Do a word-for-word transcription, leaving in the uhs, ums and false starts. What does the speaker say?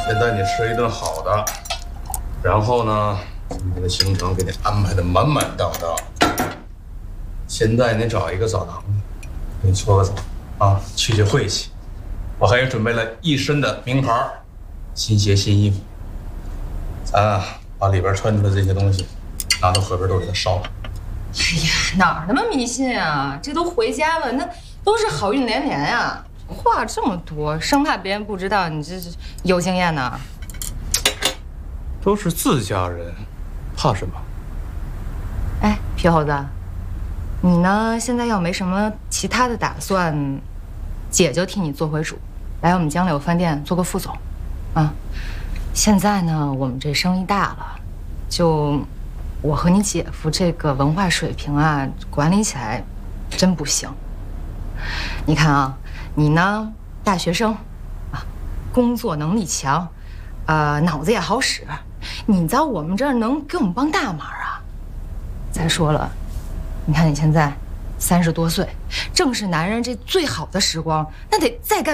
先带你吃一顿好的，然后呢，今天的行程给你安排的满满当当。先带你找一个澡堂子，给你搓个澡啊，去去晦气。我还准备了一身的名牌，新鞋新衣服。咱啊，把里边穿着的这些东西拿到河边都给它烧了。 哎呀，哪儿那么迷信啊？这都回家了，那都是好运连连呀。话这么多，生怕别人不知道你这是有经验呢。 都是自家人，怕什么？ 哎，皮猴子，你呢？现在要没什么其他的打算，姐就替你做回主，来我们江柳饭店做个副总，啊。现在呢，我们这生意大了，就我和你姐夫这个文化水平啊，管理起来真不行。你看啊，你呢，大学生，啊，工作能力强，呃，脑子也好使，你在我们这儿能给我们帮大忙啊。再说了，你看你现在三十多岁，正是男人这最好的时光，那得再干。